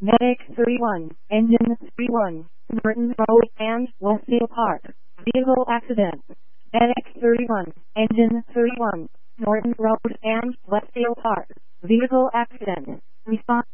Medic 31, Engine 31, Norton Road and Westfield Park. Vehicle accident. Medic 31, Engine 31, Norton Road and Westfield Park. Vehicle accident. Respond.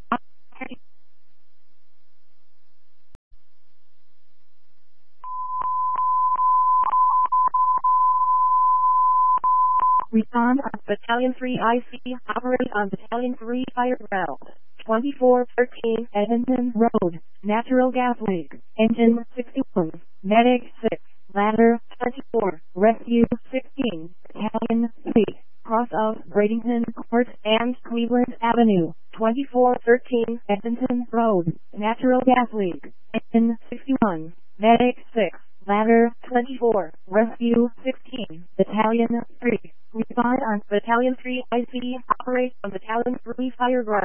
Respond on Battalion 3 IC. Operate on Battalion 3 Fire Ground. 2413 Edmonton Road. Natural gas leak. Engine 61. Medic 6. Ladder 24. Rescue 16. Battalion 3. Cross of Bradenton Court and Cleveland Avenue. 2413 Edmonton Road. Natural gas leak. Engine 61. Medic 6. Ladder 24. Rescue 16. Battalion 3. Respond on Battalion 3 IC. Operate on Battalion 3 Fire Ground.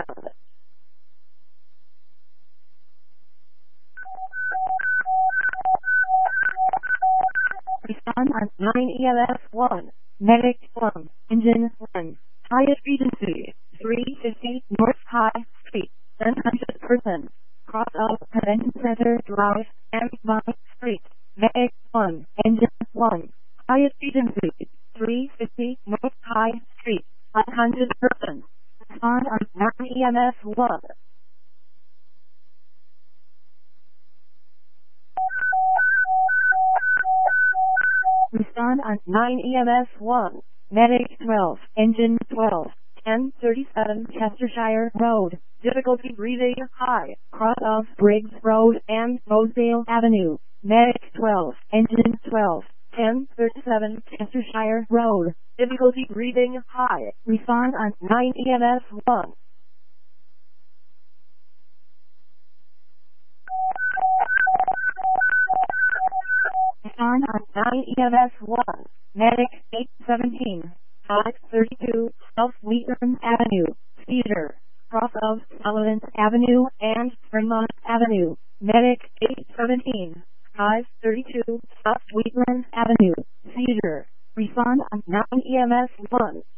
Respond on 9 EMS 1. Medic 1. Engine 1. Highest Regency. 350 North High Street. 100%. Cross of Convention Center Drive and Vine Street. Medic 1. Engine 1. Highest Regency. 350 North High Street. 100%. Respond on 9 EMS 1. Respond on 9 EMS 1. Medic 12. Engine 12. 1037 Chestershire Road. Difficulty breathing high. Cross of Briggs Road and Rosedale Avenue. Medic 12. Engine 12. 1037 Chestershire Road. Difficulty breathing high. Respond on 9 EMS 1. Respond on 9 EMS 1. Medic 817. 532 South Wheatland Avenue. Cedar. Cross of Sullivan Avenue and Fremont Avenue. Medic 817. 532 South Wheatland Avenue. Cedar. Respond on 9 EMS 1.